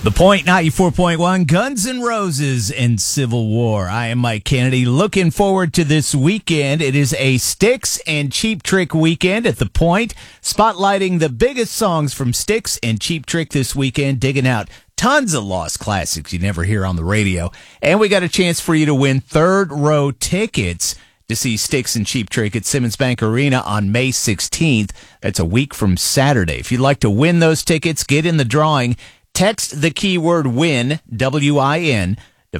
The Point 94.1, Guns N' Roses and Civil War. I am Mike Kennedy. Looking forward to this weekend. It is a Styx and Cheap Trick weekend at The Point, spotlighting the biggest songs from Styx and Cheap Trick this weekend, digging out tons of lost classics you never hear on the radio. And we got a chance for you to win third row tickets to see Styx and Cheap Trick at Simmons Bank Arena on May 16th. That's a week from Saturday. If you'd like to win those tickets, get in the drawing. Text the keyword WIN, W-I-N, to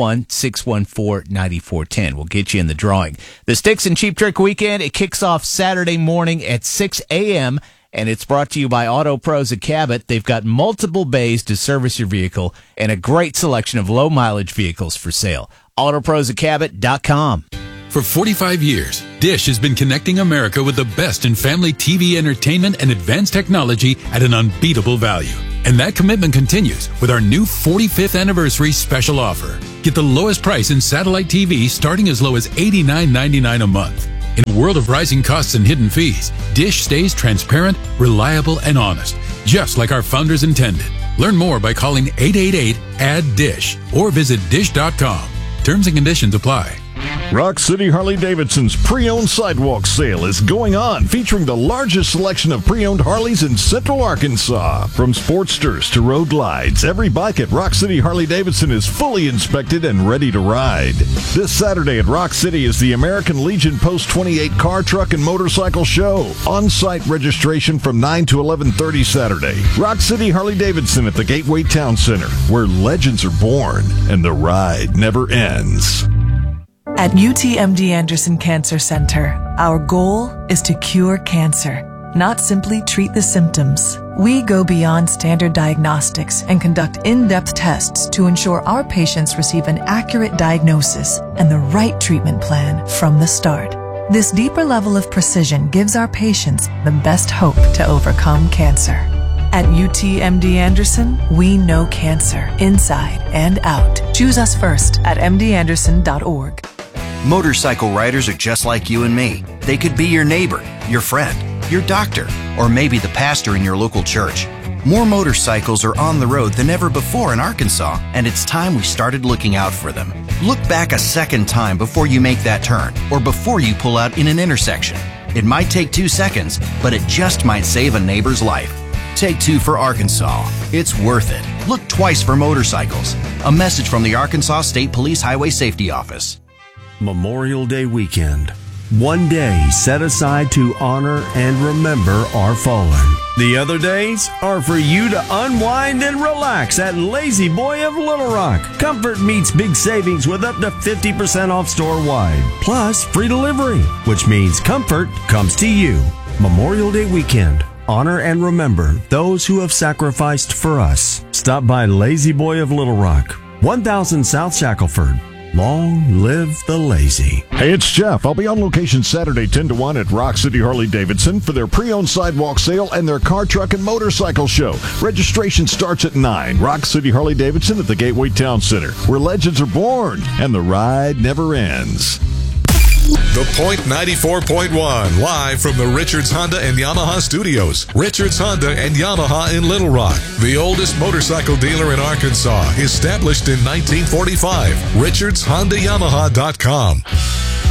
501-614-9410. We'll get you in the drawing. The Styx and Cheap Trick weekend, it kicks off Saturday morning at 6 a.m., and it's brought to you by Auto Pros of Cabot. They've got multiple bays to service your vehicle and a great selection of low-mileage vehicles for sale. AutoProsofCabot.com. For 45 years, Dish has been connecting America with the best in family TV entertainment and advanced technology at an unbeatable value. And that commitment continues with our new 45th anniversary special offer. Get the lowest price in satellite TV starting as low as $89.99 a month. In a world of rising costs and hidden fees, Dish stays transparent, reliable, and honest, just like our founders intended. Learn more by calling 888-ADD-DISH or visit dish.com. Terms and conditions apply. Rock City Harley-Davidson's pre-owned sidewalk sale is going on, featuring the largest selection of pre-owned Harleys in Central Arkansas. From Sportsters to Road Glides, every bike at Rock City Harley-Davidson is fully inspected and ready to ride. This Saturday at Rock City is the American Legion Post 28 Car, Truck, and Motorcycle Show. On-site registration from 9 to 11:30 Saturday. Rock City Harley-Davidson at the Gateway Town Center, where legends are born and the ride never ends. At UTMD Anderson Cancer Center, our goal is to cure cancer, not simply treat the symptoms. We go beyond standard diagnostics and conduct in-depth tests to ensure our patients receive an accurate diagnosis and the right treatment plan from the start. This deeper level of precision gives our patients the best hope to overcome cancer. At UTMD Anderson, we know cancer inside and out. Choose us first at mdanderson.org. Motorcycle riders are just like you and me. They could be your neighbor, your friend, your doctor, or maybe the pastor in your local church. More motorcycles are on the road than ever before in Arkansas, and it's time we started looking out for them. Look back a second time before you make that turn, or before you pull out in an intersection. It might take 2 seconds, but it just might save a neighbor's life. Take 2 for Arkansas. It's worth it. Look twice for motorcycles. A message from the Arkansas State Police Highway Safety Office. Memorial Day weekend. One day set aside to honor and remember our fallen. The other days are for you to unwind and relax at Lazy Boy of Little Rock. Comfort meets big savings with up to 50% off store-wide. Plus free delivery, which means comfort comes to you. Memorial Day weekend. Honor and remember those who have sacrificed for us. Stop by Lazy Boy of Little Rock, 1000 South Shackelford. Long live the lazy. Hey, it's Jeff. I'll be on location Saturday 10 to 1 at Rock City Harley-Davidson for their pre-owned sidewalk sale and their car, truck, and motorcycle show. Registration starts at 9. Rock City Harley-Davidson at the Gateway Town Center, where legends are born and the ride never ends. The Point 94.1, live from the Richards Honda and Yamaha studios. Richards Honda and Yamaha in Little Rock, the oldest motorcycle dealer in Arkansas, established in 1945. RichardsHondaYamaha.com.